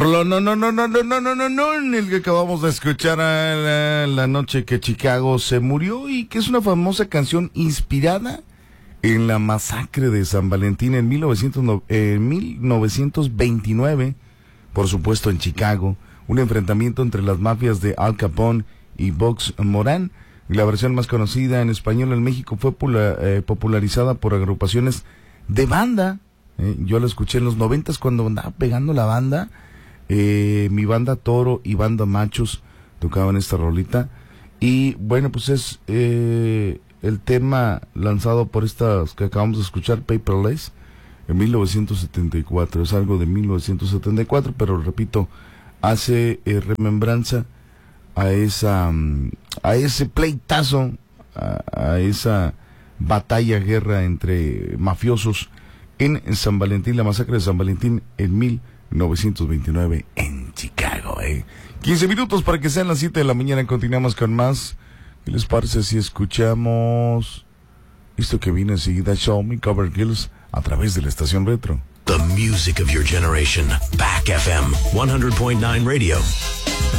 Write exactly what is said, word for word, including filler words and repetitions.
No, no, no, no, no, no, no, no, no, no, en el que acabamos de escuchar a la, la noche que Chicago se murió y que es una famosa canción inspirada en la masacre de San Valentín en mil novecientos, eh, mil novecientos veintinueve, por supuesto en Chicago, un enfrentamiento entre las mafias de Al Capone y Bugs Moran. La versión más conocida en español en México fue pula, eh, popularizada por agrupaciones de banda. Eh, yo la escuché en los noventas cuando andaba pegando la banda. Eh, mi banda Toro y banda Machos tocaban esta rolita. Y bueno, pues es eh, el tema lanzado por estas que acabamos de escuchar, Paper Lace, en mil novecientos setenta y cuatro. Es algo de mil novecientos setenta y cuatro, pero repito, hace eh, remembranza a esa a ese pleitazo, a, a esa batalla, guerra entre mafiosos en San Valentín, la masacre de San Valentín en mil novecientos veintinueve en Chicago. eh. quince minutos para que sean las siete de la mañana. Continuamos con más. ¿Qué les parece si escuchamos esto que viene enseguida? Show Me Cover Girls a través de la estación Retro. The music of your generation. Back F M one hundred point nine Radio.